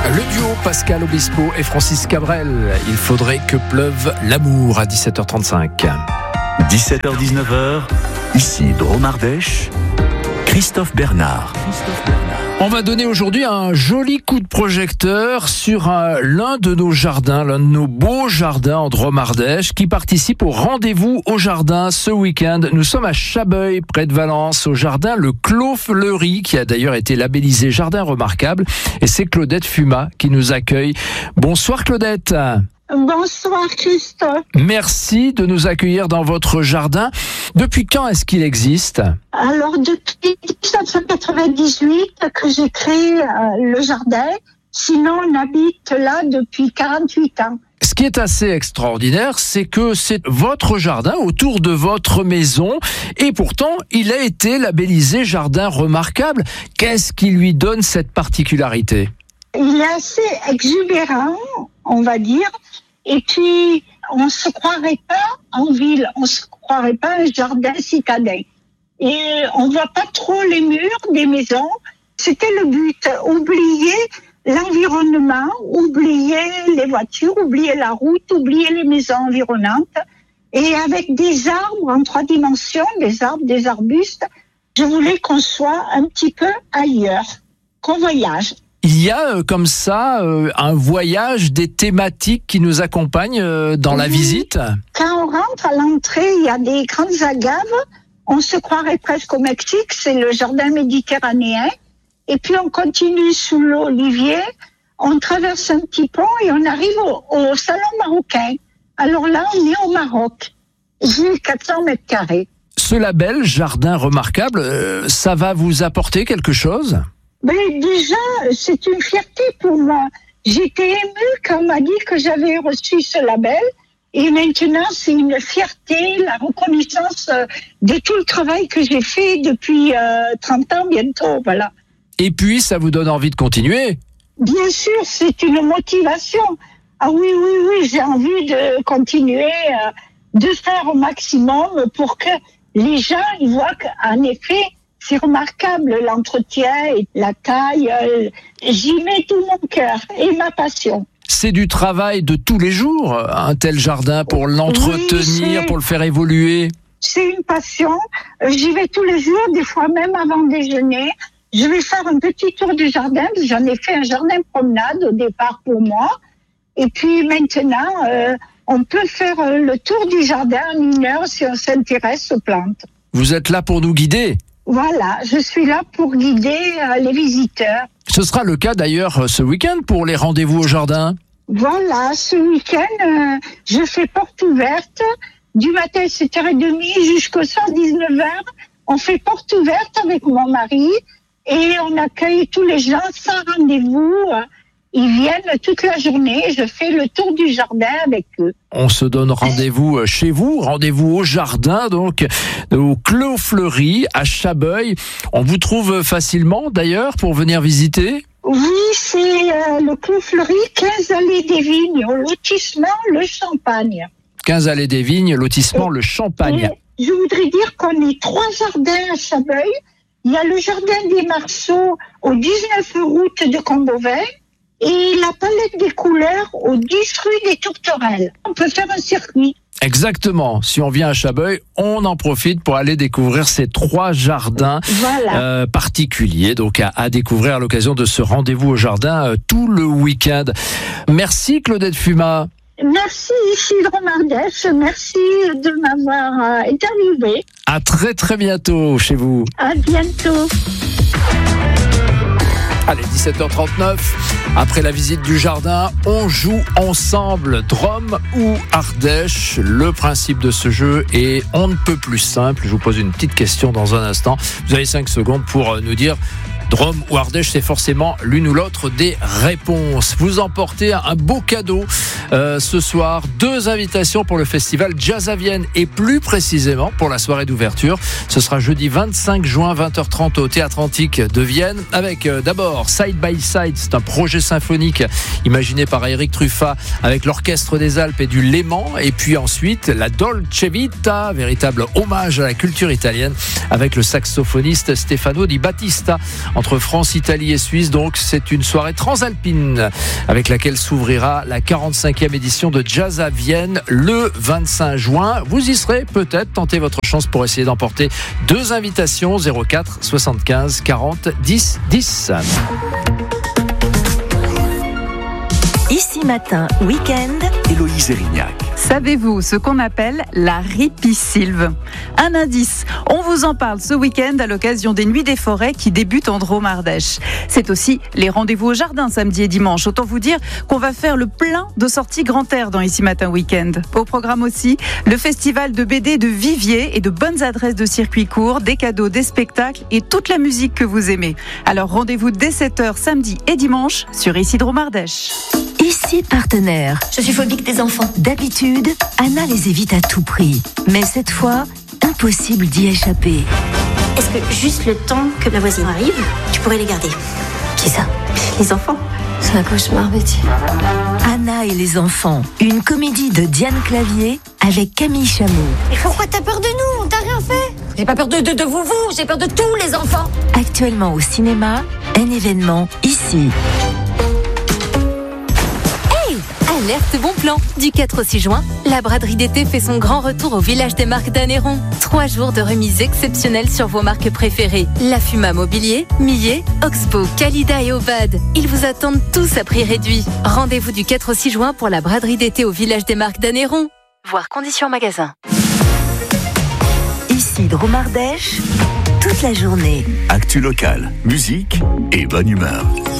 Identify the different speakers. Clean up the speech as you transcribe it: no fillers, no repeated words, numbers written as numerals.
Speaker 1: Le duo Pascal Obispo et Francis Cabrel, il faudrait que pleuve l'amour à 17h35.
Speaker 2: 17h-19h, ici Drôme Ardèche, Christophe Bernard.
Speaker 1: On va donner aujourd'hui un joli coup de projecteur sur l'un de nos jardins, l'un de nos beaux jardins en Drôme Ardèche qui participe au rendez-vous au jardin ce week-end. Nous sommes à Chabeuil, près de Valence, au jardin Le Clos Fleuri, qui a d'ailleurs été labellisé jardin remarquable. Et c'est Claudette Fuma qui nous accueille. Bonsoir Claudette.
Speaker 3: Bonsoir Christophe.
Speaker 1: Merci de nous accueillir dans votre jardin. Depuis quand est-ce qu'il existe ?
Speaker 3: Alors depuis 1998 que j'ai créé le jardin, sinon on habite là depuis 48 ans.
Speaker 1: Ce qui est assez extraordinaire, c'est que c'est votre jardin autour de votre maison et pourtant il a été labellisé jardin remarquable. Qu'est-ce qui lui donne cette particularité ?
Speaker 3: Il est assez exubérant, on va dire, et puis on se croirait pas en ville, on se croirait pas un jardin citadin. Et on voit pas trop les murs des maisons. C'était le but, oublier l'environnement, oublier les voitures, oublier la route, oublier les maisons environnantes. Et avec des arbres en 3 dimensions, des arbres, des arbustes, je voulais qu'on soit un petit peu ailleurs, qu'on voyage.
Speaker 1: Il y a comme ça un voyage des thématiques qui nous accompagnent dans la visite.
Speaker 3: Quand on rentre à l'entrée, il y a des grandes agaves. On se croirait presque au Mexique, c'est le jardin méditerranéen. Et puis on continue sous l'olivier, on traverse un petit pont et on arrive au salon marocain. Alors là, on est au Maroc. J'ai 400 mètres carrés.
Speaker 1: Ce label jardin remarquable, ça va vous apporter quelque chose ?
Speaker 3: Ben déjà, c'est une fierté pour moi. J'étais émue quand on m'a dit que j'avais reçu ce label. Et maintenant, c'est une fierté, la reconnaissance de tout le travail que j'ai fait depuis 30 ans bientôt. Voilà.
Speaker 1: Et puis, ça vous donne envie de continuer ?
Speaker 3: Bien sûr, c'est une motivation. Ah oui, j'ai envie de continuer, de faire au maximum pour que les gens ils voient qu'en effet, c'est remarquable, l'entretien et la taille. J'y mets tout mon cœur et ma passion.
Speaker 1: C'est du travail de tous les jours, un tel jardin, pour l'entretenir, pour le faire évoluer.
Speaker 3: C'est une passion. J'y vais tous les jours, des fois même avant déjeuner. Je vais faire un petit tour du jardin. J'en ai fait un jardin promenade au départ pour moi. Et puis maintenant, on peut faire le tour du jardin en 1 heure si on s'intéresse aux plantes.
Speaker 1: Vous êtes là pour nous guider ?
Speaker 3: Voilà, je suis là pour guider les visiteurs.
Speaker 1: Ce sera le cas d'ailleurs ce week-end pour les rendez-vous au jardin.
Speaker 3: Voilà, ce week-end, je fais porte ouverte. Du matin 7h30 jusqu'au soir 19h. On fait porte ouverte avec mon mari et on accueille tous les gens sans rendez-vous. Ils viennent toute la journée, je fais le tour du jardin avec eux.
Speaker 1: On se donne rendez-vous chez vous, rendez-vous au jardin, donc au Clos Fleuri, à Chabeuil. On vous trouve facilement d'ailleurs pour venir visiter ?
Speaker 3: Oui, c'est le Clos Fleuri, 15 allées des Vignes, au lotissement Le Champagne.
Speaker 1: 15 allées des Vignes, lotissement Le Champagne.
Speaker 3: Et je voudrais dire qu'on est 3 jardins à Chabeuil. Il y a le jardin des Marceaux au 19 route de Combovin. Et la palette des couleurs au 10 rue des Tourterelles. On peut faire un circuit.
Speaker 1: Exactement. Si on vient à Chabeuil, on en profite pour aller découvrir ces 3 jardins particuliers. Donc à découvrir à l'occasion de ce rendez-vous au jardin tout le week-end. Merci Claudette Fuma.
Speaker 3: Merci Isidre Mardèche. Merci de m'avoir interviewé.
Speaker 1: À très très bientôt chez vous.
Speaker 3: À bientôt.
Speaker 1: Allez, 17h39, après la visite du jardin, on joue ensemble Drôme ou Ardèche. Le principe de ce jeu est on ne peut plus simple. Je vous pose une petite question dans un instant. Vous avez 5 secondes pour nous dire Drôme ou Ardèche, c'est forcément l'une ou l'autre des réponses. Vous emportez un beau cadeau ce soir, 2 invitations pour le festival Jazz à Vienne et plus précisément pour la soirée d'ouverture. Ce sera jeudi 25 juin 20h30 au Théâtre Antique de Vienne avec d'abord Side by Side, c'est un projet symphonique imaginé par Eric Truffat avec l'Orchestre des Alpes et du Léman, et puis ensuite la Dolce Vita, véritable hommage à la culture italienne avec le saxophoniste Stefano Di Battista entre France, Italie et Suisse. Donc c'est une soirée transalpine avec laquelle s'ouvrira la 45e édition de Jazz à Vienne le 25 juin. Vous y serez peut-être, tentez votre chance pour essayer d'emporter 2 invitations 04 75 40 10 10.
Speaker 4: Ici Matin, week-end,
Speaker 2: Héloïse Erignac.
Speaker 5: Savez-vous ce qu'on appelle la ripisylve ? Un indice, on vous en parle ce week-end à l'occasion des Nuits des Forêts qui débutent en Drôme-Ardèche. C'est aussi les rendez-vous au jardin samedi et dimanche. Autant vous dire qu'on va faire le plein de sorties grand air dans Ici Matin Week-end. Au programme aussi, le festival de BD de Vivier et de bonnes adresses de circuit court, des cadeaux, des spectacles et toute la musique que vous aimez. Alors rendez-vous dès 7h samedi et dimanche sur Ici Drôme-Ardèche.
Speaker 4: Ici partenaire.
Speaker 6: Je suis phobique des enfants.
Speaker 4: D'habitude, Anna les évite à tout prix. Mais cette fois, impossible d'y échapper.
Speaker 6: Est-ce que juste le temps que ma voisine arrive, tu pourrais les garder?
Speaker 4: Qui ça ?
Speaker 6: Les enfants.
Speaker 4: C'est un cauchemar, Betty. Anna et les enfants, une comédie de Diane Clavier avec Camille Chamou.
Speaker 6: Et pourquoi t'as peur de nous? On t'a rien fait. J'ai pas peur de vous, j'ai peur de tous les enfants.
Speaker 4: Actuellement au cinéma, un événement ici.
Speaker 7: Alerte bon plan. Du 4 au 6 juin, la braderie d'été fait son grand retour au village des marques d'Anneyron. 3 jours de remises exceptionnelles sur vos marques préférées. La Fuma Mobilier, Millet, Oxpo, Calida et Obad. Ils vous attendent tous à prix réduit. Rendez-vous du 4 au 6 juin pour la braderie d'été au village des marques d'Anneyron. Voir conditions magasin.
Speaker 4: Ici Drôme-Ardèche, toute la journée.
Speaker 2: Actu locale, musique et bonne humeur.